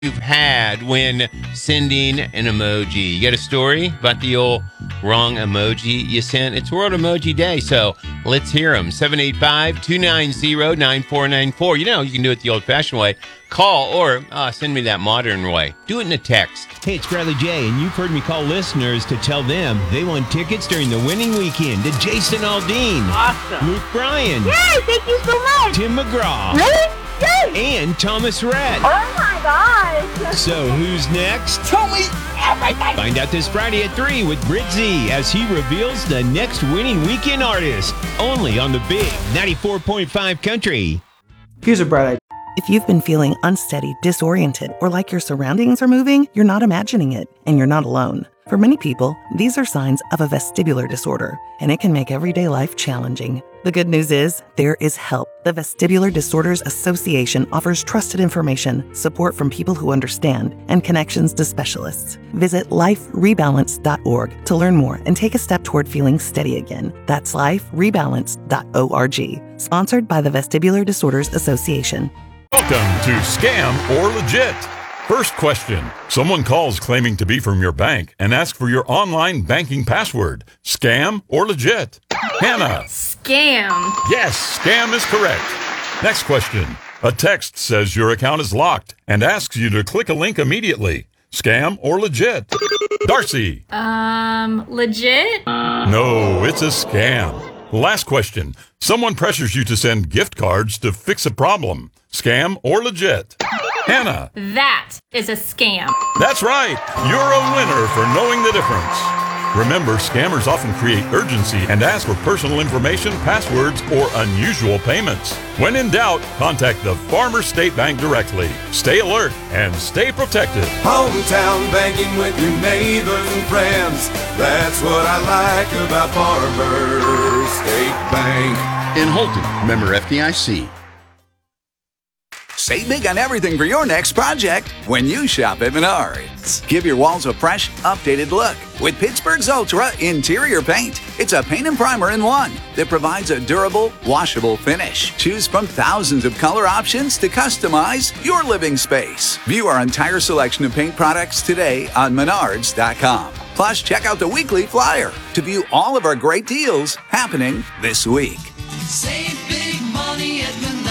you've had when sending an emoji. You got a story about the old wrong emoji you sent? It's World Emoji Day, so let's hear them. 785-290-9494. You know, you can do it the old-fashioned way. Call or send me that modern way. Do it in a text. Hey, it's Bradley J, and you've heard me call listeners to tell them they want tickets during the winning weekend to Jason Aldean. Awesome. Luke Bryan. Yay, thank you so much. Tim McGraw. Really? Yay. And Thomas Rhett. Oh my gosh. So who's next? Tell me everything. Find out this Friday at 3 with Britt Z as he reveals the next winning weekend artist. Only on the big 94.5 Country. Here's a bright idea. If you've been feeling unsteady, disoriented, or like your surroundings are moving, you're not imagining it, and you're not alone. For many people, these are signs of a vestibular disorder, and it can make everyday life challenging. The good news is, there is help. The Vestibular Disorders Association offers trusted information, support from people who understand, and connections to specialists. Visit liferebalance.org to learn more and take a step toward feeling steady again. That's liferebalance.org. Sponsored by the Vestibular Disorders Association. Welcome to Scam or Legit. First question. Someone calls claiming to be from your bank and asks for your online banking password. Scam or legit? Hannah. Scam. Yes, scam is correct. Next question. A text says your account is locked and asks you to click a link immediately. Scam or legit? Darcy. Legit? No, it's a scam. Last question. Someone pressures you to send gift cards to fix a problem. Scam or legit? Hannah. That is a scam. That's right. You're a winner for knowing the difference. Remember, scammers often create urgency and ask for personal information, passwords, or unusual payments. When in doubt, contact the Farmers State Bank directly. Stay alert and stay protected. Hometown banking with your neighbors and friends. That's what I like about Farmers State Bank. In Holton, member FDIC. Save big on everything for your next project when you shop at Menards. Give your walls a fresh, updated look with Pittsburgh's Ultra Interior Paint. It's a paint and primer in one that provides a durable, washable finish. Choose from thousands of color options to customize your living space. View our entire selection of paint products today on Menards.com. Plus, check out the weekly flyer to view all of our great deals happening this week. Save big money at Menards.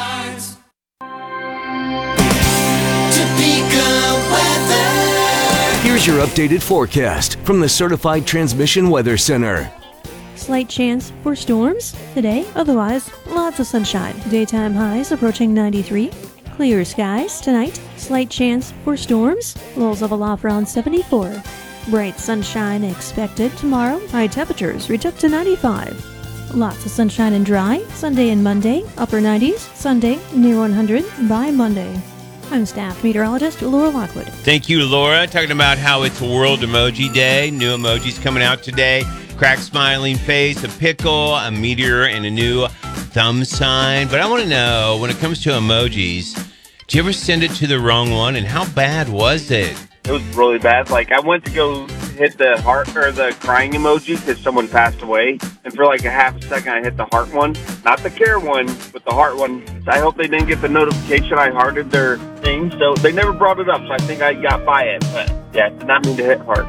Here's your updated forecast from the Certified Transmission Weather Center. Slight chance for storms today, otherwise lots of sunshine. Daytime highs approaching 93. Clear skies tonight. Slight chance for storms. Lows level off around 74. Bright sunshine expected tomorrow. High temperatures reach up to 95. Lots of sunshine and dry. Sunday and Monday, upper 90s. Sunday, near 100 by Monday. I'm staff meteorologist Laura Lockwood. Thank you, Laura. Talking about how it's World Emoji Day. New emojis coming out today. Cracked smiling face, a pickle, a meteor, and a new thumb sign. But I want to know, when it comes to emojis, do you ever send it to the wrong one? And how bad was it? It was really bad. Like, I went to go hit the heart or the crying emoji because someone passed away. And for like a half a second, I hit the heart one. Not the care one, but the heart one. I hope they didn't get the notification I hearted their thing. So they never brought it up. So I think I got by it. But yeah, I did not mean to hit heart.